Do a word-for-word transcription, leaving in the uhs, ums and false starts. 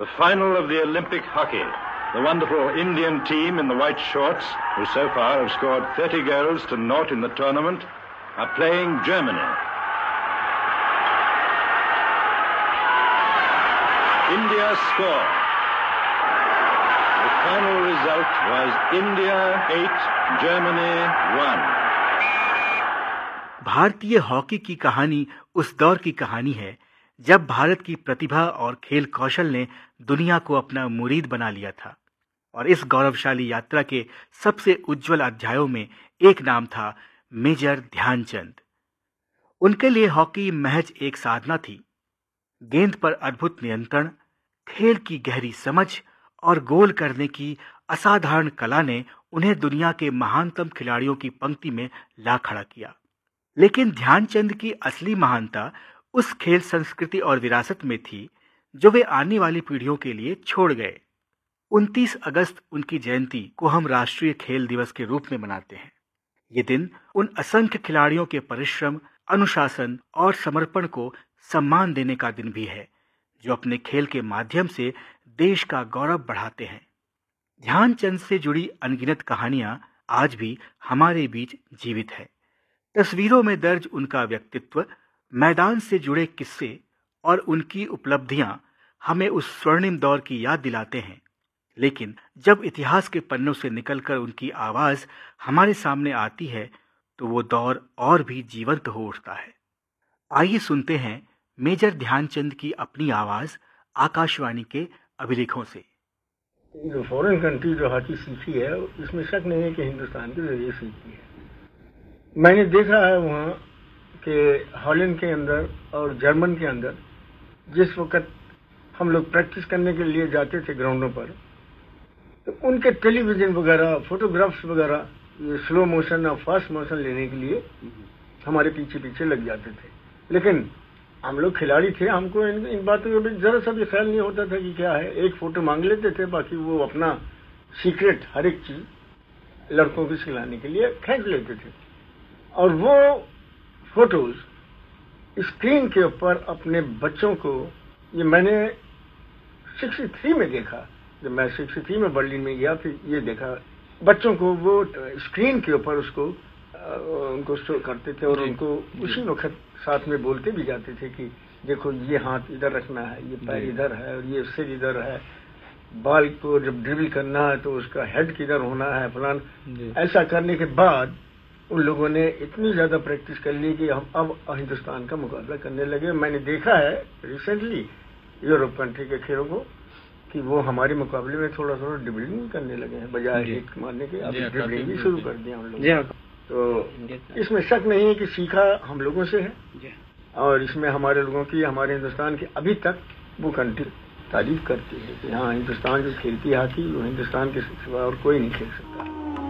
The final of the Olympic hockey. The wonderful Indian team in the white shorts, who so far have scored thirty goals to naught in the tournament, are playing Germany. India score. The final result was India eight, Germany one. भारतीय hockey की कहानी उस दौर की कहानी है जब भारत की प्रतिभा और खेल कौशल ने दुनिया को अपना मुरीद बना लिया था। और इस गौरवशाली यात्रा के सबसे उज्जवल अध्यायों में एक नाम था मेजर ध्यानचंद। उनके लिए हॉकी महज एक साधना थी। गेंद पर अद्भुत नियंत्रण, खेल की गहरी समझ और गोल करने की असाधारण कला ने उन्हें दुनिया के महानतम खिलाड़ियों की पंक्ति में ला खड़ा किया। लेकिन ध्यानचंद की असली महानता उस खेल संस्कृति और विरासत में थी जो वे आने वाली पीढ़ियों के लिए छोड़ गए। उनतीस अगस्त उनकी जयंती को हम राष्ट्रीय खेल दिवस के रूप में मनाते हैं। ये दिन उन असंख्य खिलाड़ियों के परिश्रम, अनुशासन और समर्पण को सम्मान देने का दिन भी है जो अपने खेल के माध्यम से देश का गौरव बढ़ाते हैं। ध्यानचंद से जुड़ी अनगिनत कहानियां आज भी हमारे बीच जीवित है। तस्वीरों में दर्ज उनका व्यक्तित्व, मैदान से जुड़े किस्से और उनकी उपलब्धियां हमें उस स्वर्णिम दौर की याद दिलाते हैं। लेकिन जब इतिहास के पन्नों से निकलकर उनकी आवाज हमारे सामने आती है तो वो दौर और भी जीवंत हो उठता है। आइए सुनते हैं मेजर ध्यानचंद की अपनी आवाज आकाशवाणी के अभिलेखों से। जो फॉरेन कंट्री जो हॉकी सीखी है इसमें शक नहीं है कि हिंदुस्तान के जरिए सीखी है। मैंने देखा है वहाँ कि हॉलैंड के अंदर और जर्मन के अंदर जिस वक्त हम लोग प्रैक्टिस करने के लिए जाते थे ग्राउंडों पर, तो उनके टेलीविजन वगैरह, फोटोग्राफ्स वगैरह, ये स्लो मोशन और फास्ट मोशन लेने के लिए हमारे पीछे पीछे लग जाते थे। लेकिन हम लोग खिलाड़ी थे, हमको इन, इन बातों का जरा सा भी ख्याल नहीं होता था कि क्या है। एक फोटो मांग लेते थे, बाकी वो अपना सीक्रेट हर एक चीज लड़कों को सिलाने के लिए खींच लेते थे। और वो फोटोज स्क्रीन के ऊपर अपने बच्चों को, ये मैंने तिरसठ में देखा। जब मैं तिरसठ में बर्लिन में गया फिर ये देखा, बच्चों को वो स्क्रीन के ऊपर उसको उनको शो करते थे और उनको उसी वक्त साथ में बोलते भी जाते थे कि देखो ये हाथ इधर रखना है, ये पैर इधर है और ये सिर इधर है, बॉल को जब ड्रिबल करना है तो उसका हेड किधर होना है, फलान। ऐसा करने के बाद उन लोगों ने इतनी ज्यादा प्रैक्टिस कर ली कि हम अब हिंदुस्तान का मुकाबला करने लगे। मैंने देखा है रिसेंटली यूरोप कंट्री के खेलों को कि वो हमारे मुकाबले में थोड़ा थोड़ा ड्रिबलिंग करने लगे हैं, बजाय हिट मारने के अब ड्रिबलिंग भी शुरू कर दिया हम लोग। तो इसमें शक नहीं है कि सीखा हम लोगों से है और इसमें हमारे लोगों की, हमारे हिंदुस्तान की अभी तक वो कंट्री तारीफ करती है कि हाँ, हिंदुस्तान जो खेलती है हॉकी वो हिंदुस्तान के सिवा और कोई नहीं खेल सकता।